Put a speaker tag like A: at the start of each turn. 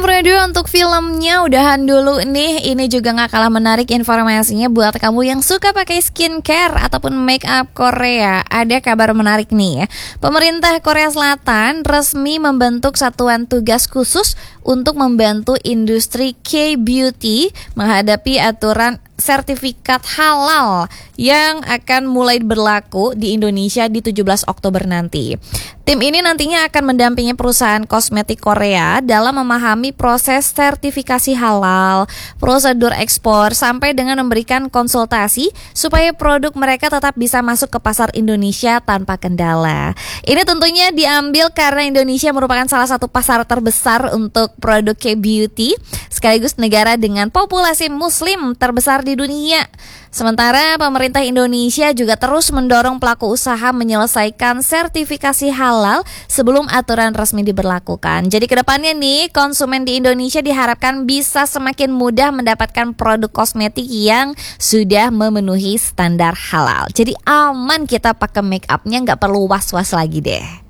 A: Fredo, untuk filmnya udahan dulu nih. Ini juga gak kalah menarik informasinya buat kamu yang suka pakai skincare ataupun make up Korea. Ada kabar menarik nih ya. Pemerintah Korea Selatan resmi membentuk satuan tugas khusus untuk membantu industri K-beauty menghadapi aturan sertifikat halal yang akan mulai berlaku di Indonesia di 17 Oktober nanti. Tim ini nantinya akan mendampingi perusahaan kosmetik Korea dalam memahami proses sertifikasi halal, prosedur ekspor, sampai dengan memberikan konsultasi supaya produk mereka tetap bisa masuk ke pasar Indonesia tanpa kendala. Ini tentunya diambil karena Indonesia merupakan salah satu pasar terbesar untuk produk K-beauty, sekaligus negara dengan populasi muslim terbesar di dunia. Sementara pemerintah Indonesia juga terus mendorong pelaku usaha menyelesaikan sertifikasi halal sebelum aturan resmi diberlakukan. Jadi kedepannya nih, konsumen di Indonesia diharapkan bisa semakin mudah mendapatkan produk kosmetik yang sudah memenuhi standar halal. Jadi aman kita pakai make upnya, nggak perlu was-was lagi deh.